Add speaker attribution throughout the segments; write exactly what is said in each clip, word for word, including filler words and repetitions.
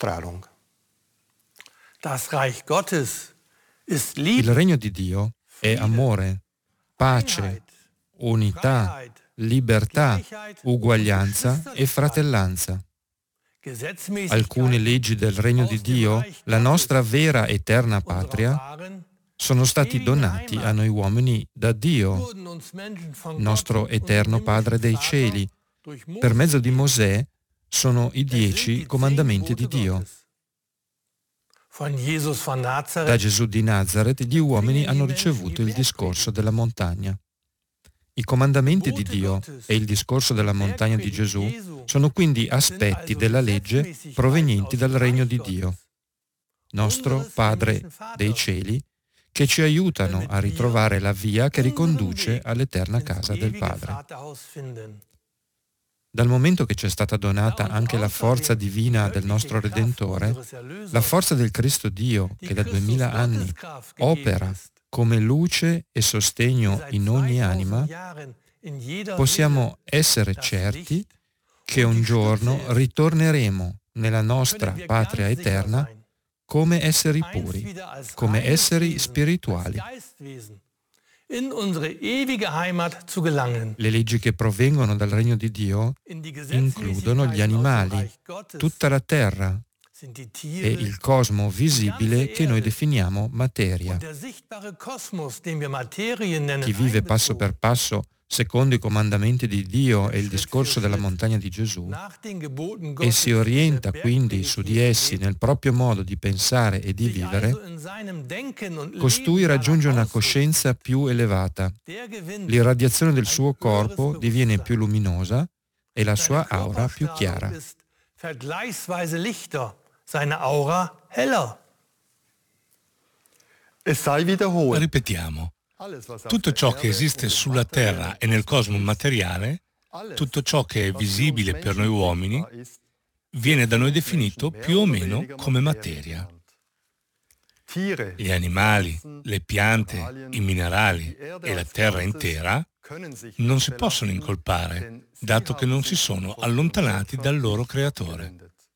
Speaker 1: Ausstrahlung.
Speaker 2: Das Reich Gottes ist
Speaker 3: Il
Speaker 2: Liebe,
Speaker 3: regno di Dio è amore, pace, unità, libertà, uguaglianza e fratellanza. Alcune leggi del regno di Dio, la nostra vera eterna patria, sono stati donati a noi uomini da Dio, nostro eterno Padre dei cieli. Per mezzo di Mosè sono i dieci comandamenti di Dio. Da Gesù di Nazaret gli uomini hanno ricevuto il discorso della montagna. I comandamenti di Dio e il discorso della montagna di Gesù sono quindi aspetti della legge provenienti dal regno di Dio, nostro Padre dei cieli, che ci aiutano a ritrovare la via che riconduce all'eterna casa del Padre. Dal momento che ci è stata donata anche la forza divina del nostro Redentore, la forza del Cristo Dio che da duemila anni opera come luce e sostegno in ogni anima, possiamo essere certi che un giorno ritorneremo nella nostra patria eterna come esseri puri, come esseri spirituali. Le leggi che provengono dal regno di Dio includono gli animali, tutta la terra e il cosmo visibile che noi definiamo materia. Chi vive passo per passo secondo i comandamenti di Dio e il discorso della montagna di Gesù e si orienta quindi su di essi nel proprio modo di pensare e di vivere, costui raggiunge una coscienza più elevata. L'irradiazione del suo corpo diviene più luminosa e la sua aura più chiara.
Speaker 4: Ripetiamo. Tutto ciò che esiste sulla Terra e nel cosmo materiale, tutto ciò che è visibile per noi uomini, viene da noi definito più o meno come materia. Gli animali, le piante, i minerali e la terra intera non si possono incolpare, dato che non si sono allontanati dal loro creatore.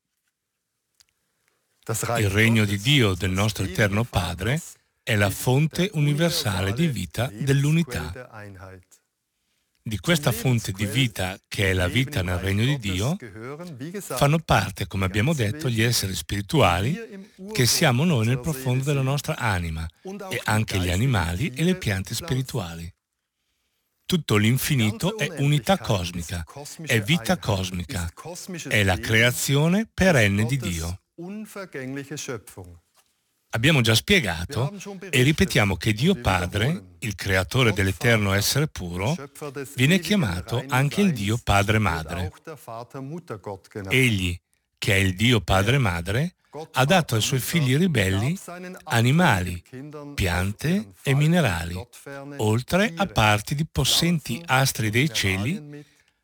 Speaker 4: Il regno di Dio del nostro eterno Padre è la fonte universale di vita dell'unità. Di questa fonte di vita, che è la vita nel regno di Dio, fanno parte, come abbiamo detto, gli esseri spirituali che siamo noi nel profondo della nostra anima e anche gli animali e le piante spirituali. Tutto l'infinito è unità cosmica, è vita cosmica, è la creazione perenne di Dio. Abbiamo già spiegato e ripetiamo che Dio Padre, il creatore dell'eterno essere puro, viene chiamato anche il Dio Padre Madre. Egli, che è il Dio Padre Madre, ha dato ai suoi figli ribelli animali, piante e minerali, oltre a parti di possenti astri dei cieli,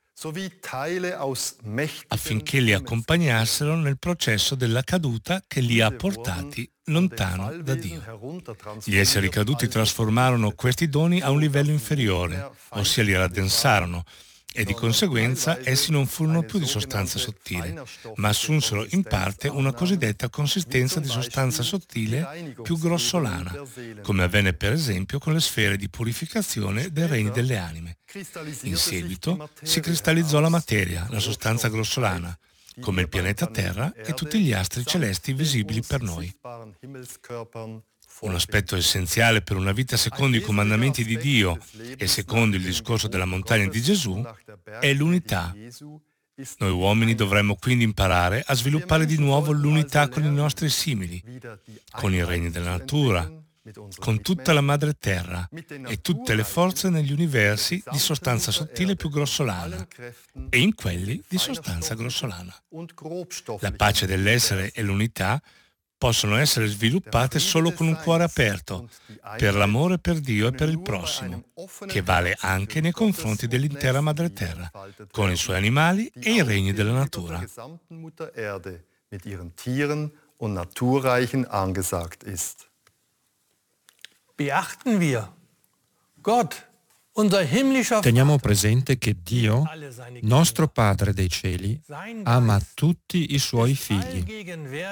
Speaker 4: affinché li accompagnassero nel processo della caduta che li ha portati lontano da Dio. Gli esseri caduti trasformarono questi doni a un livello inferiore, ossia li raddensarono, e di conseguenza essi non furono più di sostanza sottile, ma assunsero in parte una cosiddetta consistenza di sostanza sottile più grossolana, come avvenne per esempio con le sfere di purificazione dei regni delle anime. In seguito si cristallizzò la materia, la sostanza grossolana, come il pianeta Terra e tutti gli astri celesti visibili per noi. Un aspetto essenziale per una vita secondo i comandamenti di Dio e secondo il discorso della montagna di Gesù è l'unità. Noi uomini dovremmo quindi imparare a sviluppare di nuovo l'unità con i nostri simili, con i regni della natura, con tutta la madre terra e tutte le forze negli universi di sostanza sottile più grossolana e in quelli di sostanza grossolana. La pace dell'essere e l'unità possono essere sviluppate solo con un cuore aperto, per l'amore per Dio e per il prossimo, che vale anche nei confronti dell'intera madre terra, con i suoi animali e i regni della natura.
Speaker 3: Teniamo presente che Dio, nostro Padre dei cieli, ama tutti i suoi figli.